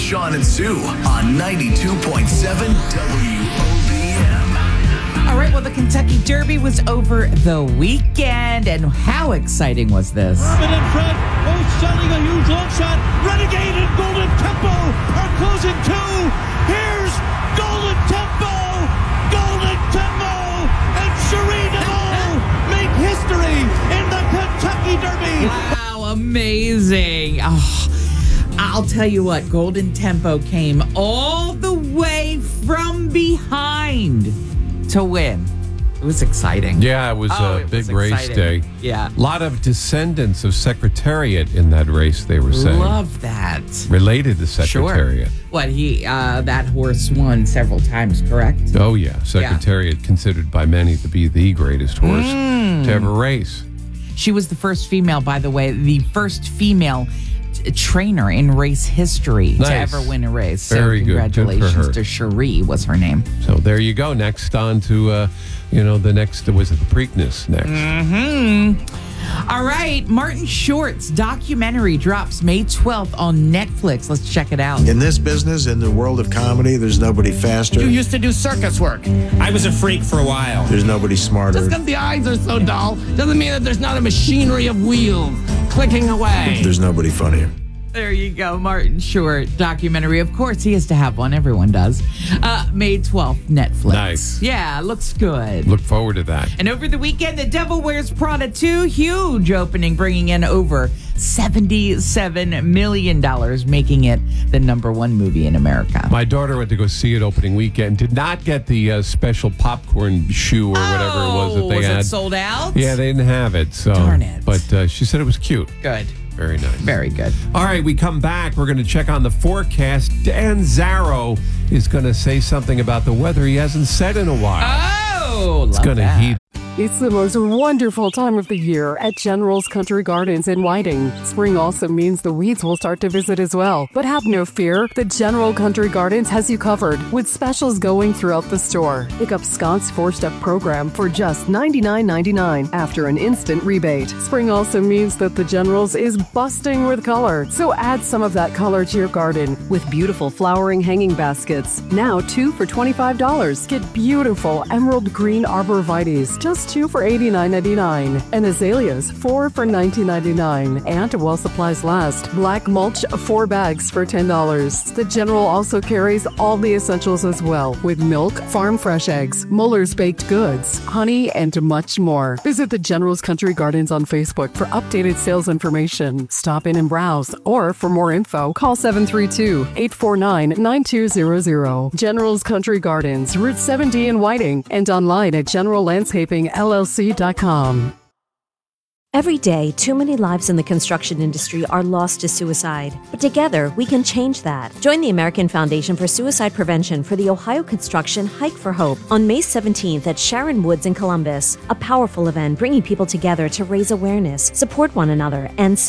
Sean and Sue on 92.7 WOBM. All right, well, the Kentucky Derby was over the weekend, and how exciting was this? Urban in front, selling a huge long shot. Renegade and Golden Tempo are closing too. Here's Golden Tempo! Golden Tempo and Cherie DeVaux make history in the Kentucky Derby. Wow, amazing. Oh, I'll tell you what, Golden Tempo came all the way from behind to win. It was exciting. Yeah, it was a big race day. Yeah. A lot of descendants of Secretariat in that race, they were saying. Love that. Related to Secretariat. Sure. What, that horse won several times, correct? Oh, yeah. Secretariat considered by many to be the greatest horse to ever race. She was the first female, by the way, the first female trainer in race history to ever win a race. Very so good. Congratulations Good for her. to Cherie was her name. So there you go. Next on to, the next, was it the Preakness next? All right, Martin Short's documentary drops May 12th on Netflix. Let's check it out. In this business, in the world of comedy, there's nobody faster. You used to do circus work. I was a freak for a while. There's nobody smarter. Just because the eyes are so dull doesn't mean that there's not a machinery of wheels clicking away. There's nobody funnier. There you go, Martin Short documentary. Of course, he has to have one. Everyone does. May 12th, Netflix. Nice. Yeah, looks good. Look forward to that. And over the weekend, The Devil Wears Prada 2, huge opening, bringing in over $77 million, making it the #1 movie in America. My daughter went to go see it opening weekend. Did not get the special popcorn shoe or whatever it was that they had. Was it sold out? Yeah, they didn't have it. So, darn it. But she said it was cute. Good. Very nice. Very good. All right, we come back. We're going to check on the forecast. Dan Zarrow is going to say something about the weather he hasn't said in a while. Oh, It's going to heat. It's the most wonderful time of the year at General's Country Gardens in Whiting. Spring also means the weeds will start to visit as well. But have no fear, the General Country Gardens has you covered with specials going throughout the store. Pick up Scott's 4-step program for just $99.99 after an instant rebate. Spring also means that the General's is busting with color, so add some of that color to your garden with beautiful flowering hanging baskets. Now 2 for $25. Get beautiful emerald green arborvitaes, just 2 for $89.99. And azaleas, 4 for $19.99. And while supplies last, black mulch, 4 bags for $10. The General also carries all the essentials as well, with milk, farm fresh eggs, Muller's baked goods, honey, and much more. Visit the General's Country Gardens on Facebook for updated sales information. Stop in and browse, or for more info, call 732-849-9200. General's Country Gardens, Route 70 in Whiting, and online at GeneralLandscapingLLC.com. Every day, too many lives in the construction industry are lost to suicide. But together, we can change that. Join the American Foundation for Suicide Prevention for the Ohio Construction Hike for Hope on May 17th at Sharon Woods in Columbus. A powerful event bringing people together to raise awareness, support one another, and